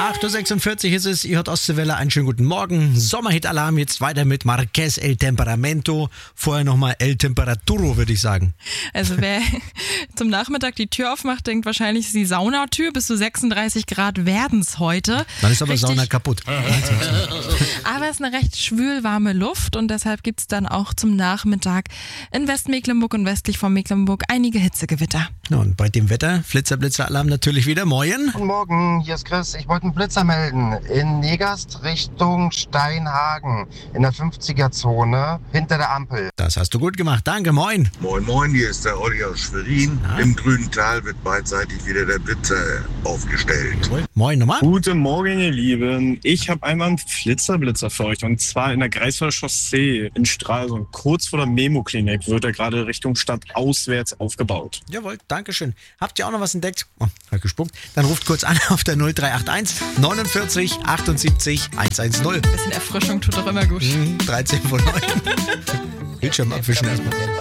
8.46 Uhr ist es, ihr hört Ostseewelle, einen schönen guten Morgen. Sommerhit-Alarm, jetzt weiter mit Marquez El Temperamento. Vorher nochmal El Temperaturo, würde ich sagen. Also wer zum Nachmittag die Tür aufmacht, denkt wahrscheinlich, es ist die Saunatür. Bis zu 36 Grad werden es heute. Dann ist aber Sauna kaputt. Aber es ist eine recht schwülwarme Luft und deshalb gibt es dann auch zum Nachmittag in Westmecklenburg und westlich von Mecklenburg einige Hitzegewitter. Ja, und bei dem Wetter, Blitzer-Alarm natürlich wieder. Moin. Guten Morgen, hier ist Chris. Ich wollte einen Blitzer melden. In Negast Richtung Steinhagen in der 50er-Zone hinter der Ampel. Das hast du gut gemacht. Danke, moin. Moin Moin, hier ist der Olli aus Schwerin. Im grünen Tal wird beidseitig wieder der Blitzer aufgestellt. Moin nochmal. Guten Morgen, ihr Lieben. Ich habe einmal einen Flitzer für euch und zwar in der Greifswalder Chaussee in Stralsund. Kurz vor der Memo-Klinik wird er gerade Richtung Stadt auswärts aufgebaut. Jawohl, Dankeschön. Habt ihr auch noch was entdeckt? Oh, hat gespuckt. Dann ruft kurz an auf der 0381 49 78 110. Bisschen Erfrischung tut doch immer gut. 13 von 9. Bildschirm abwischen erstmal.